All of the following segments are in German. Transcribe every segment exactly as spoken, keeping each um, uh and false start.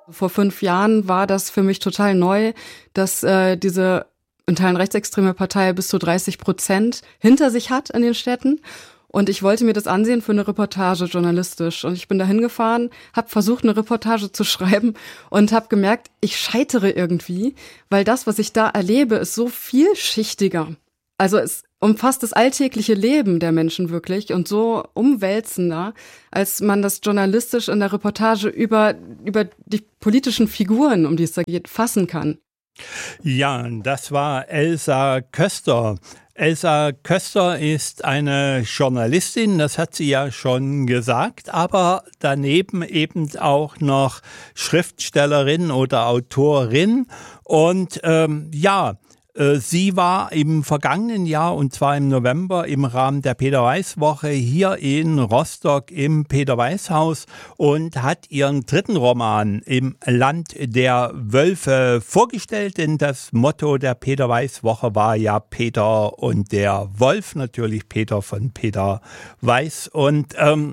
Vor fünf Jahren war das für mich total neu, dass äh, diese in Teilen rechtsextreme Partei bis zu dreißig Prozent hinter sich hat in den Städten. Und ich wollte mir das ansehen für eine Reportage journalistisch. Und ich bin da hingefahren, habe versucht, eine Reportage zu schreiben und habe gemerkt, ich scheitere irgendwie, weil das, was ich da erlebe, ist so vielschichtiger. Also es umfasst das alltägliche Leben der Menschen wirklich und so umwälzender, als man das journalistisch in der Reportage über, über die politischen Figuren, um die es da geht, fassen kann. Ja, das war Elsa Köster. Elsa Köster ist eine Journalistin, das hat sie ja schon gesagt, aber daneben eben auch noch Schriftstellerin oder Autorin. Und ähm, ja, sie war im vergangenen Jahr, und zwar im November, im Rahmen der Peter-Weiß-Woche hier in Rostock im Peter-Weiß-Haus und hat ihren dritten Roman im Land der Wölfe vorgestellt, denn das Motto der Peter-Weiß-Woche war ja Peter und der Wolf, natürlich Peter von Peter Weiß. Und ähm,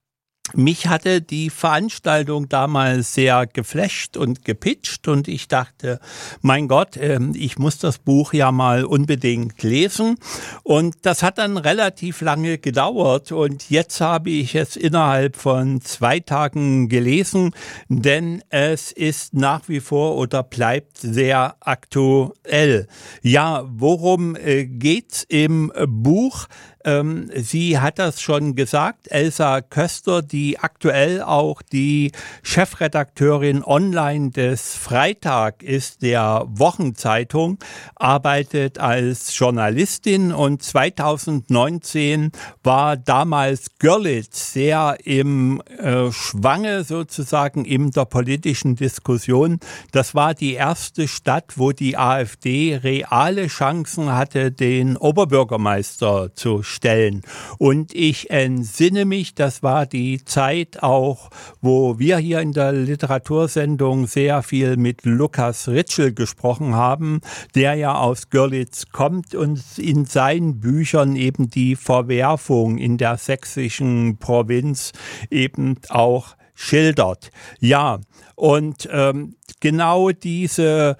mich hatte die Veranstaltung damals sehr geflasht und gepitcht und ich dachte, mein Gott, ich muss das Buch ja mal unbedingt lesen. Und das hat dann relativ lange gedauert und jetzt habe ich es innerhalb von zwei Tagen gelesen, denn es ist nach wie vor oder bleibt sehr aktuell. Ja, worum geht's im Buch? Ähm, sie hat das schon gesagt, Elsa Köster, die aktuell auch die Chefredakteurin online des Freitag ist, der Wochenzeitung, arbeitet als Journalistin und zweitausendneunzehn war damals Görlitz sehr im äh, Schwange sozusagen in der politischen Diskussion. Das war die erste Stadt, wo die AfD reale Chancen hatte, den Oberbürgermeister zu stellen. Und ich entsinne mich, das war die Zeit auch, wo wir hier in der Literatursendung sehr viel mit Lukas Ritschl gesprochen haben, der ja aus Görlitz kommt und in seinen Büchern eben die Verwerfung in der sächsischen Provinz eben auch schildert. Ja, und ähm, genau diese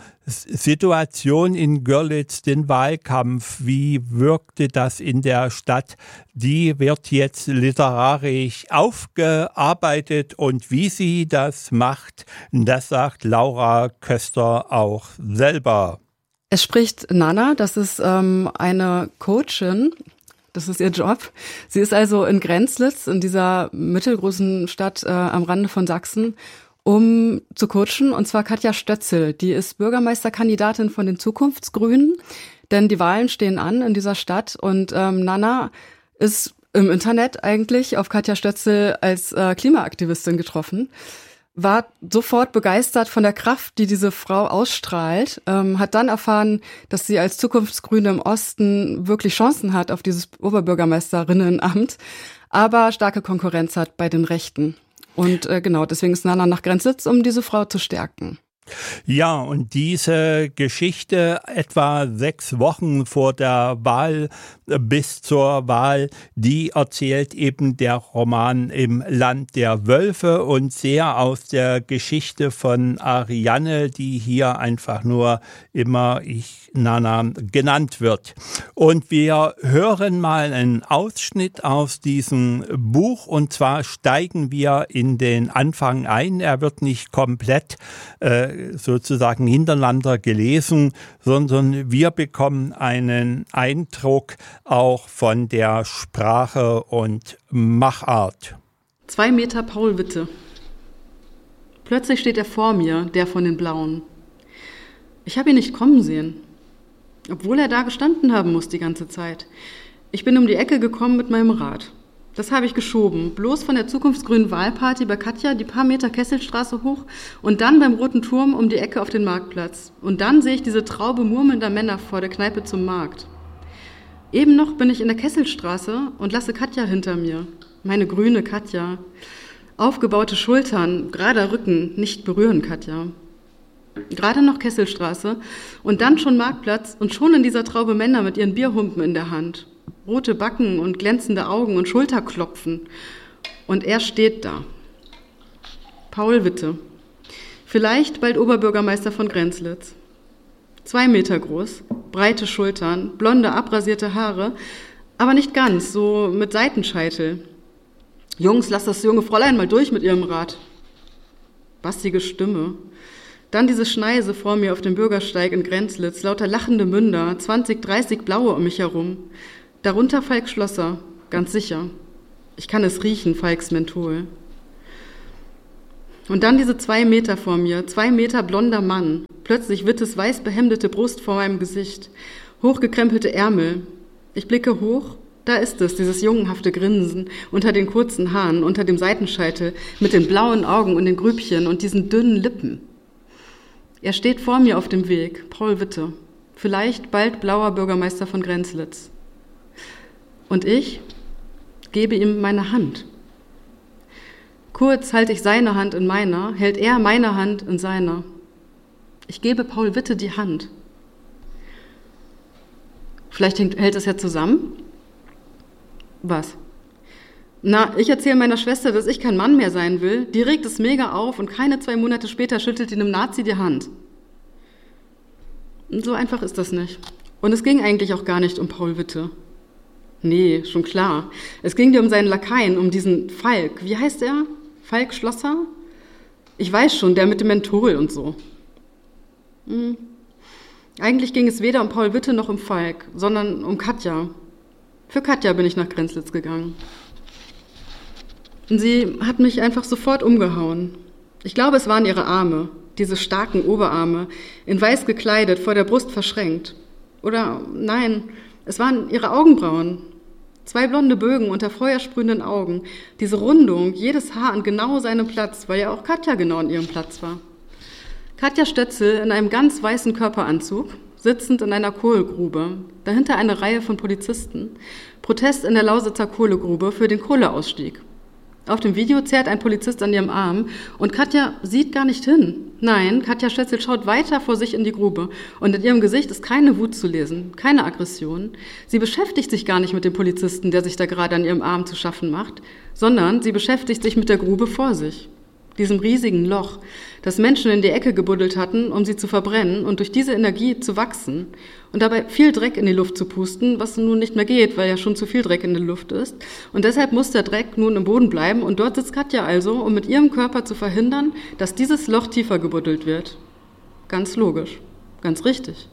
Situation in Görlitz, den Wahlkampf, wie wirkte das in der Stadt, die wird jetzt literarisch aufgearbeitet und wie sie das macht, das sagt Laura Köster auch selber. Es spricht Nana, das ist ähm, eine Coachin. Das ist ihr Job. Sie ist also in Grenzlitz, in dieser mittelgroßen Stadt äh, am Rande von Sachsen, um zu coachen. Und zwar Katja Stötzel. Die ist Bürgermeisterkandidatin von den Zukunftsgrünen, denn die Wahlen stehen an in dieser Stadt. Und ähm, Nana ist im Internet eigentlich auf Katja Stötzel als äh, Klimaaktivistin getroffen. War sofort begeistert von der Kraft, die diese Frau ausstrahlt, ähm, hat dann erfahren, dass sie als Zukunftsgrüne im Osten wirklich Chancen hat auf dieses Oberbürgermeisterinnenamt, aber starke Konkurrenz hat bei den Rechten. Und äh, genau, deswegen ist Nana nach Grenzlitz, um diese Frau zu stärken. Ja, und diese Geschichte etwa sechs Wochen vor der Wahl bis zur Wahl, die erzählt eben der Roman Im Land der Wölfe und sehr aus der Geschichte von Ariane, die hier einfach nur immer ich Nana genannt wird. Und wir hören mal einen Ausschnitt aus diesem Buch und zwar steigen wir in den Anfang ein. Er wird nicht komplett äh, sozusagen hintereinander gelesen, sondern wir bekommen einen Eindruck auch von der Sprache und Machart. Zwei Meter Paul Witte. Plötzlich steht er vor mir, der von den Blauen. Ich habe ihn nicht kommen sehen, obwohl er da gestanden haben muss die ganze Zeit. Ich bin um die Ecke gekommen mit meinem Rad. Das habe ich geschoben, bloß von der zukunftsgrünen Wahlparty bei Katja die paar Meter Kesselstraße hoch und dann beim Roten Turm um die Ecke auf den Marktplatz. Und dann sehe ich diese Traube murmelnder Männer vor der Kneipe zum Markt. Eben noch bin ich in der Kesselstraße und lasse Katja hinter mir. Meine grüne Katja. Aufgebaute Schultern, gerader Rücken, nicht berühren, Katja. Gerade noch Kesselstraße und dann schon Marktplatz und schon in dieser Traube Männer mit ihren Bierhumpen in der Hand. Rote Backen und glänzende Augen und Schulterklopfen. Und er steht da. Paul Witte. Vielleicht bald Oberbürgermeister von Grenzlitz. Zwei Meter groß, breite Schultern, blonde, abrasierte Haare, aber nicht ganz, so mit Seitenscheitel. Jungs, lasst das junge Fräulein mal durch mit ihrem Rad. Bassige Stimme. Dann diese Schneise vor mir auf dem Bürgersteig in Grenzlitz, lauter lachende Münder, zwanzig, dreißig Blaue um mich herum. Darunter Falk Schlosser, ganz sicher. Ich kann es riechen, Falks Menthol. Und dann diese zwei Meter vor mir, zwei Meter blonder Mann, plötzlich Wittes weiß behemdete Brust vor meinem Gesicht, hochgekrempelte Ärmel. Ich blicke hoch, da ist es, dieses jungenhafte Grinsen unter den kurzen Haaren, unter dem Seitenscheitel, mit den blauen Augen und den Grübchen und diesen dünnen Lippen. Er steht vor mir auf dem Weg, Paul Witte, vielleicht bald blauer Bürgermeister von Grenzlitz. Und ich gebe ihm meine Hand. Kurz halte ich seine Hand in meiner, hält er meine Hand in seiner. Ich gebe Paul Witte die Hand. Vielleicht hält es ja zusammen? Was? Na, ich erzähle meiner Schwester, dass ich kein Mann mehr sein will. Die regt es mega auf und keine zwei Monate später schüttelt die einem Nazi die Hand. So einfach ist das nicht. Und es ging eigentlich auch gar nicht um Paul Witte. Nee, schon klar. Es ging dir um seinen Lakaien, um diesen Falk. Wie heißt er? Falk Schlosser? Ich weiß schon, der mit dem Menthol und so. Hm. Eigentlich ging es weder um Paul Witte noch um Falk, sondern um Katja. Für Katja bin ich nach Grenzlitz gegangen. Und sie hat mich einfach sofort umgehauen. Ich glaube, es waren ihre Arme, diese starken Oberarme, in weiß gekleidet, vor der Brust verschränkt. Oder nein, es waren ihre Augenbrauen. Zwei blonde Bögen unter feuersprühenden Augen, diese Rundung, jedes Haar an genau seinem Platz, weil ja auch Katja genau an ihrem Platz war. Katja Stötzel in einem ganz weißen Körperanzug, sitzend in einer Kohlegrube, dahinter eine Reihe von Polizisten, Protest in der Lausitzer Kohlegrube für den Kohleausstieg. Auf dem Video zerrt ein Polizist an ihrem Arm und Katja sieht gar nicht hin. Nein, Katja Stötzel schaut weiter vor sich in die Grube und in ihrem Gesicht ist keine Wut zu lesen, keine Aggression. Sie beschäftigt sich gar nicht mit dem Polizisten, der sich da gerade an ihrem Arm zu schaffen macht, sondern sie beschäftigt sich mit der Grube vor sich. Diesem riesigen Loch, das Menschen in die Ecke gebuddelt hatten, um sie zu verbrennen und durch diese Energie zu wachsen und dabei viel Dreck in die Luft zu pusten, was nun nicht mehr geht, weil ja schon zu viel Dreck in der Luft ist. Und deshalb muss der Dreck nun im Boden bleiben und dort sitzt Katja also, um mit ihrem Körper zu verhindern, dass dieses Loch tiefer gebuddelt wird. Ganz logisch, ganz richtig.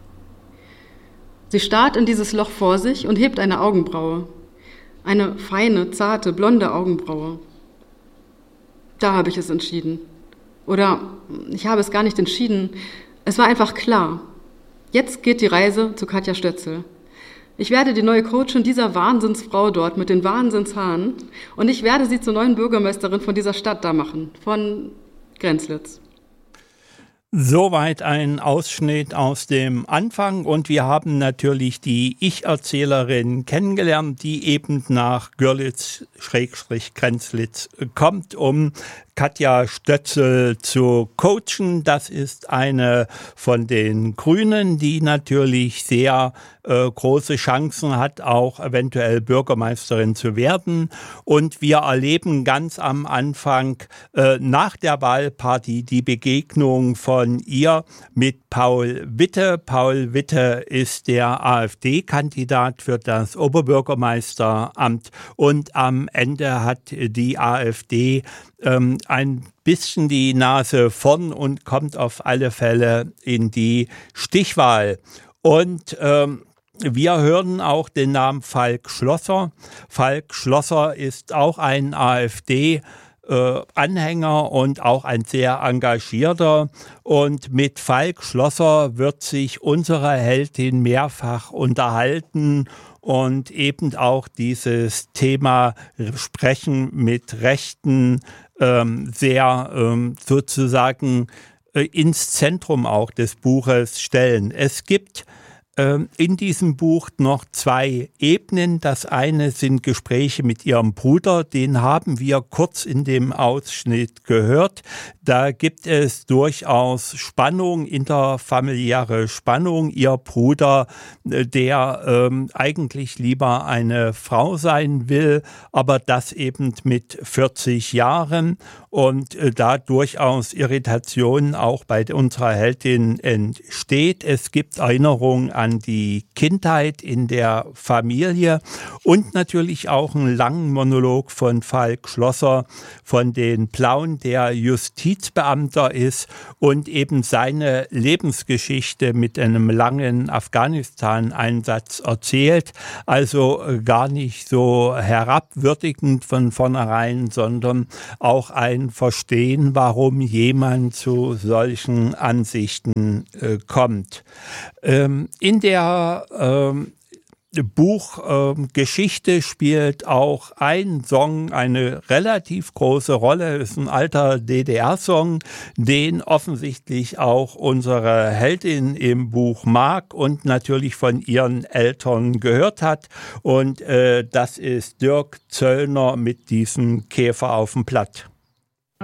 Sie starrt in dieses Loch vor sich und hebt eine Augenbraue. Eine feine, zarte, blonde Augenbraue. Da habe ich es entschieden. Oder ich habe es gar nicht entschieden. Es war einfach klar. Jetzt geht die Reise zu Katja Stötzel. Ich werde die neue Coachin dieser Wahnsinnsfrau dort mit den Wahnsinnshaaren und ich werde sie zur neuen Bürgermeisterin von dieser Stadt da machen, von Grenzlitz. Soweit ein Ausschnitt aus dem Anfang und wir haben natürlich die Ich-Erzählerin kennengelernt, die eben nach Görlitz-Grenzlitz kommt, um Katja Stötzel zu coachen. Das ist eine von den Grünen, die natürlich sehr äh, große Chancen hat, auch eventuell Bürgermeisterin zu werden. Und wir erleben ganz am Anfang äh, nach der Wahlparty die Begegnung von ihr mit Paul Witte. Paul Witte ist der AfD-Kandidat für das Oberbürgermeisteramt und am Ende hat die AfD ähm, ein bisschen die Nase vorn und kommt auf alle Fälle in die Stichwahl. Und ähm, wir hören auch den Namen Falk Schlosser. Falk Schlosser ist auch ein AfD Äh, Anhänger und auch ein sehr engagierter. Und mit Falk Schlosser wird sich unsere Heldin mehrfach unterhalten und eben auch dieses Thema Sprechen mit Rechten ähm, sehr ähm, sozusagen äh, ins Zentrum auch des Buches stellen. Es gibt in diesem Buch noch zwei Ebenen. Das eine sind Gespräche mit ihrem Bruder, den haben wir kurz in dem Ausschnitt gehört. Da gibt es durchaus Spannung, interfamiliäre Spannung. Ihr Bruder, der ähm, eigentlich lieber eine Frau sein will, aber das eben mit vierzig Jahren und äh, da durchaus Irritationen auch bei unserer Heldin entsteht. Es gibt Erinnerungen an die Kindheit in der Familie und natürlich auch einen langen Monolog von Falk Schlosser von den Plauen, der Justizbeamter ist und eben seine Lebensgeschichte mit einem langen Afghanistan-Einsatz erzählt. Also gar nicht so herabwürdigend von vornherein, sondern auch ein Verstehen, warum jemand zu solchen Ansichten äh, kommt. Ähm, in der ähm, Buchgeschichte äh, spielt auch ein Song eine relativ große Rolle. Es ist ein alter D D R-Song, den offensichtlich auch unsere Heldin im Buch mag und natürlich von ihren Eltern gehört hat. Und äh, das ist Dirk Zöllner mit diesem Käfer auf dem Blatt.